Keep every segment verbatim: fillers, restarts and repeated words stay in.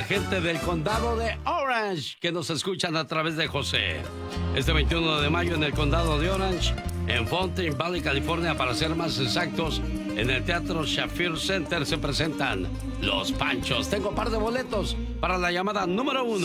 la gente del condado de Orange que nos escuchan a través de José. Este veintiuno de mayo en el condado de Orange, en Fountain Valley, California, para ser más exactos, en el Teatro Shafir Center se presentan Los Panchos. Tengo un par de boletos para la llamada número uno.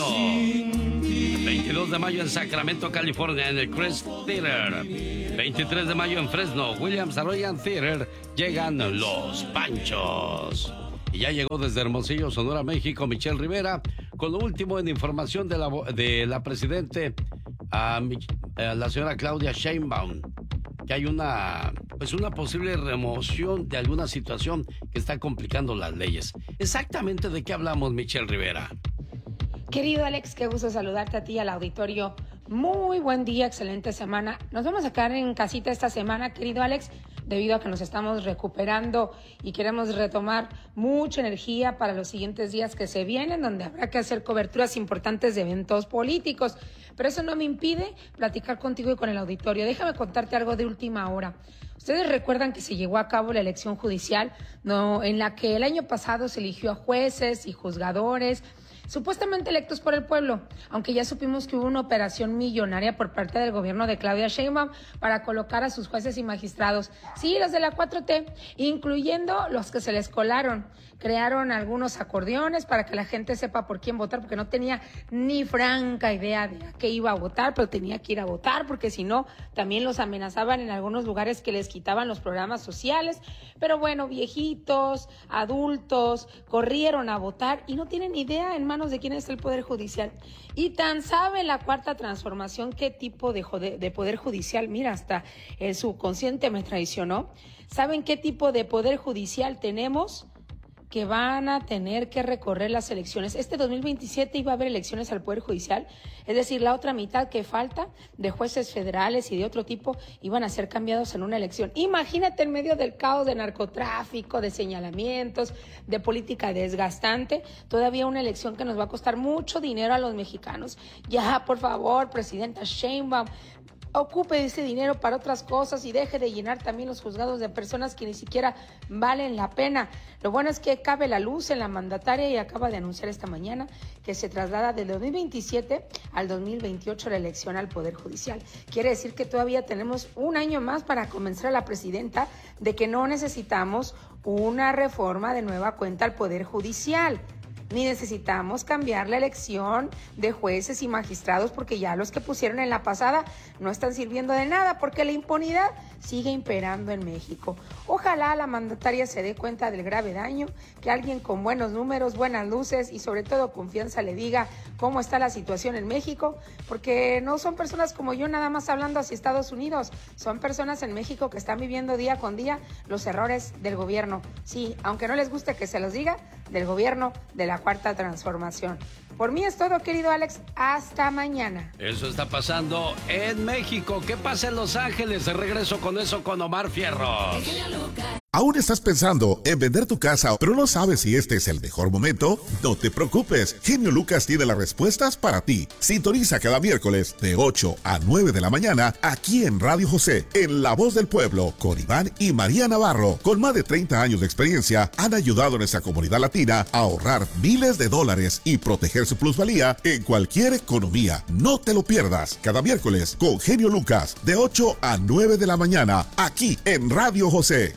veintidós de mayo en Sacramento, California, en el Crest Theater. veintitrés de mayo en Fresno, Williams Arroyo Theater, llegan Los Panchos. Y ya llegó desde Hermosillo, Sonora, México, Michelle Rivera, con lo último en información de la, de la presidente, a, a la señora Claudia Sheinbaum, que hay una, pues una posible remoción de alguna situación que está complicando las leyes. ¿Exactamente de qué hablamos, Michelle Rivera? Querido Alex, qué gusto saludarte a ti y al auditorio. Muy buen día, excelente semana. Nos vamos a quedar en casita esta semana, querido Alex, debido a que nos estamos recuperando y queremos retomar mucha energía para los siguientes días que se vienen, donde habrá que hacer coberturas importantes de eventos políticos. Pero eso no me impide platicar contigo y con el auditorio. Déjame contarte algo de última hora. Ustedes recuerdan que se llevó a cabo la elección judicial, no, en la que el año pasado se eligió a jueces y juzgadores, supuestamente electos por el pueblo, aunque ya supimos que hubo una operación millonaria por parte del gobierno de Claudia Sheinbaum para colocar a sus jueces y magistrados. Sí, los de la cuatro T, incluyendo los que se les colaron. Crearon algunos acordeones para que la gente sepa por quién votar, porque no tenía ni franca idea de a qué iba a votar, pero tenía que ir a votar, porque si no, también los amenazaban en algunos lugares que les quitaban los programas sociales. Pero bueno, viejitos, adultos, corrieron a votar y no tienen idea en manos de quién es el Poder Judicial. Y tan sabe la Cuarta Transformación qué tipo de, jode, de Poder Judicial, mira, hasta el subconsciente me traicionó. ¿Saben qué tipo de Poder Judicial tenemos? Que van a tener que recorrer las elecciones. Este dos mil veintisiete iba a haber elecciones al Poder Judicial, es decir, la otra mitad que falta de jueces federales y de otro tipo iban a ser cambiados en una elección. Imagínate en medio del caos de narcotráfico, de señalamientos, de política desgastante, todavía una elección que nos va a costar mucho dinero a los mexicanos. Ya, por favor, presidenta Sheinbaum, ocupe ese dinero para otras cosas y deje de llenar también los juzgados de personas que ni siquiera valen la pena. Lo bueno es que cabe la luz en la mandataria y acaba de anunciar esta mañana que se traslada del dos mil veintisiete al dos mil veintiocho la elección al Poder Judicial. Quiere decir que todavía tenemos un año más para convencer a la presidenta de que no necesitamos una reforma de nueva cuenta al Poder Judicial, ni necesitamos cambiar la elección de jueces y magistrados, porque ya los que pusieron en la pasada no están sirviendo de nada, porque la impunidad sigue imperando en México. Ojalá la mandataria se dé cuenta del grave daño, que alguien con buenos números, buenas luces y sobre todo confianza le diga cómo está la situación en México, porque no son personas como yo nada más hablando hacia Estados Unidos, son personas en México que están viviendo día con día los errores del gobierno. Sí, aunque no les guste que se los diga, del gobierno de la Cuarta Transformación. Por mí es todo, querido Alex. Hasta mañana. Eso está pasando en México. ¿Qué pasa en Los Ángeles? Regreso con eso con Omar Fierros. ¿Aún estás pensando en vender tu casa, pero no sabes si este es el mejor momento? No te preocupes, Genio Lucas tiene las respuestas para ti. Sintoniza cada miércoles de ocho a nueve de la mañana aquí en Radio José, en La Voz del Pueblo, con Iván y María Navarro. Con más de treinta años de experiencia, han ayudado a nuestra comunidad latina a ahorrar miles de dólares y proteger su plusvalía en cualquier economía. No te lo pierdas, cada miércoles con Genio Lucas, de ocho a nueve de la mañana, aquí en Radio José.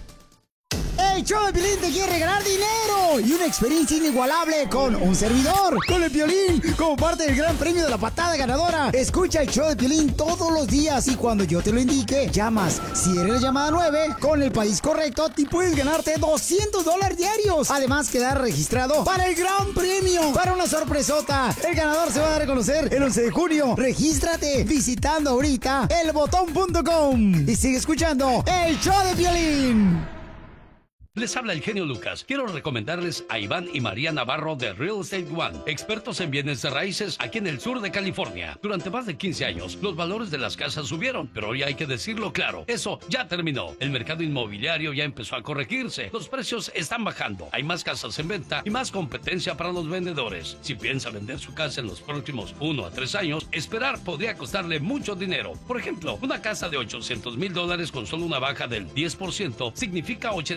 El show de Piolín te quiere regalar dinero y una experiencia inigualable con un servidor, con el Piolín, como parte del gran premio de la patada ganadora. Escucha el show de Piolín todos los días y cuando yo te lo indique, llamas. Si eres la llamada nueve, con el país correcto, te puedes ganarte doscientos dólares diarios. Además, quedar registrado para el gran premio, para una sorpresota. El ganador se va a dar a conocer el once de junio. Regístrate visitando ahorita el botón punto com y sigue escuchando el show de Piolín. Les habla el genio Lucas. Quiero recomendarles a Iván y María Navarro de Real Estate One, expertos en bienes de raíces aquí en el sur de California. Durante más de quince años, los valores de las casas subieron, pero hoy hay que decirlo claro, eso ya terminó. El mercado inmobiliario ya empezó a corregirse, los precios están bajando, hay más casas en venta y más competencia para los vendedores. Si piensa vender su casa en los próximos uno a tres años, esperar podría costarle mucho dinero. Por ejemplo, una casa de ochocientos mil dólares con solo una baja del diez por ciento significa ochenta mil dólares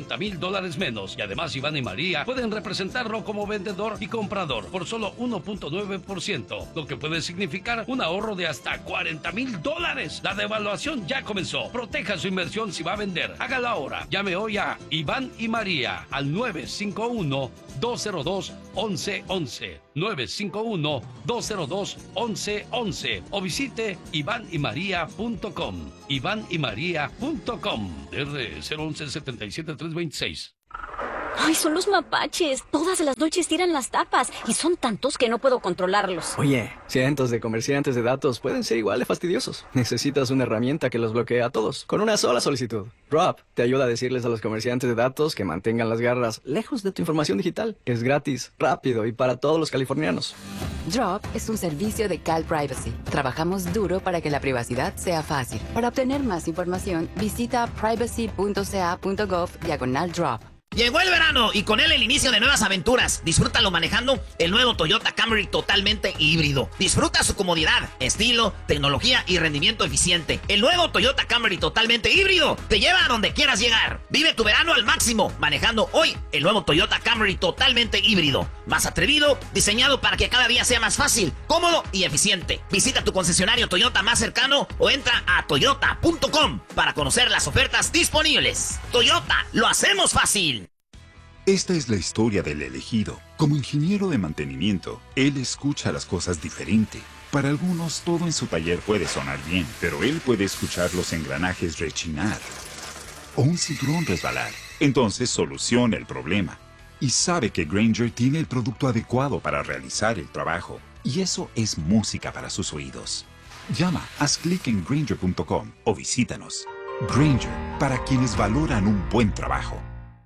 dólares menos. Y además Iván y María pueden representarlo como vendedor y comprador por solo uno punto nueve por ciento, lo que puede significar un ahorro de hasta cuarenta mil dólares. La devaluación ya comenzó. Proteja su inversión si va a vender. Hágalo ahora. Llame hoy a Iván y María al nueve cinco uno, dos cero dos, once once. nueve cinco uno, dos cero dos, once once. O visite iván y maría punto com. iván y maría punto com. R cero once, setenta y siete, trescientos veintiséis. Ay, son los mapaches. Todas las noches tiran las tapas y son tantos que no puedo controlarlos. Oye, cientos de comerciantes de datos pueden ser igual de fastidiosos. Necesitas una herramienta que los bloquee a todos con una sola solicitud. Drop te ayuda a decirles a los comerciantes de datos que mantengan las garras lejos de tu información digital. Es gratis, rápido y para todos los californianos. Drop es un servicio de Cal Privacy. Trabajamos duro para que la privacidad sea fácil. Para obtener más información, visita privacy punto c a punto gov diagonal drop. Llegó el verano y con él el inicio de nuevas aventuras. Disfrútalo manejando el nuevo Toyota Camry totalmente híbrido. Disfruta su comodidad, estilo, tecnología y rendimiento eficiente. El nuevo Toyota Camry totalmente híbrido te lleva a donde quieras llegar. Vive tu verano al máximo manejando hoy el nuevo Toyota Camry totalmente híbrido. Más atrevido, diseñado para que cada día sea más fácil, cómodo y eficiente. Visita tu concesionario Toyota más cercano o entra a toyota punto com para conocer las ofertas disponibles. Toyota, lo hacemos fácil. Esta es la historia del elegido. Como ingeniero de mantenimiento, él escucha las cosas diferente. Para algunos, todo en su taller puede sonar bien, pero él puede escuchar los engranajes rechinar o un cinturón resbalar. Entonces soluciona el problema y sabe que Grainger tiene el producto adecuado para realizar el trabajo. Y eso es música para sus oídos. Llama, haz clic en Grainger punto com o visítanos. Grainger, para quienes valoran un buen trabajo.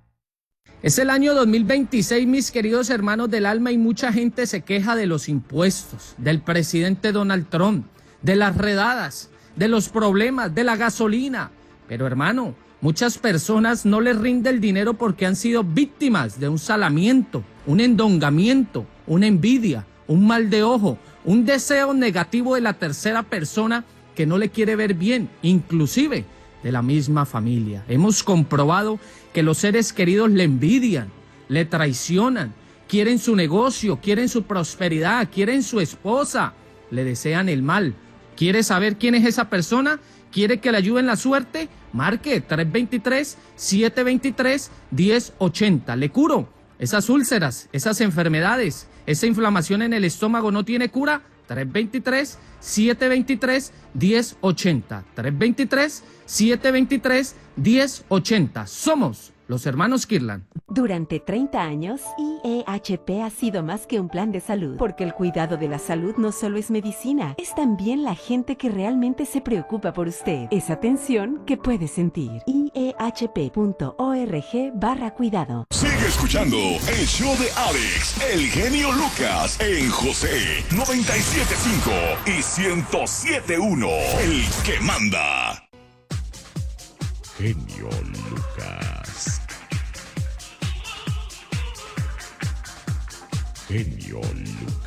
Es el año dos mil veintiséis, mis queridos hermanos del alma, y mucha gente se queja de los impuestos, del presidente Donald Trump, de las redadas, de los problemas, de la gasolina. Pero hermano, muchas personas no les rinde el dinero porque han sido víctimas de un salamiento, un endongamiento, una envidia, un mal de ojo, un deseo negativo de la tercera persona que no le quiere ver bien, inclusive de la misma familia. Hemos comprobado que los seres queridos le envidian, le traicionan, quieren su negocio, quieren su prosperidad, quieren su esposa, le desean el mal. ¿Quiere saber quién es esa persona? ¿Quiere que le ayude en la suerte? Marque tres dos tres, siete dos tres, uno cero ocho cero. Le curo esas úlceras, esas enfermedades, esa inflamación en el estómago no tiene cura. tres dos tres, siete dos tres, uno cero ocho cero. tres dos tres, siete dos tres, uno cero ocho cero. Somos los hermanos Kirlan. Durante treinta años, I E H P ha sido más que un plan de salud, porque el cuidado de la salud no solo es medicina, es también la gente que realmente se preocupa por usted. Es atención que puede sentir. I E H P punto org barra cuidado. Sigue escuchando el show de Alex, el genio Lucas, en José noventa y siete punto cinco y ciento siete punto uno, el que manda. Genio Lucas. Genio Lucas.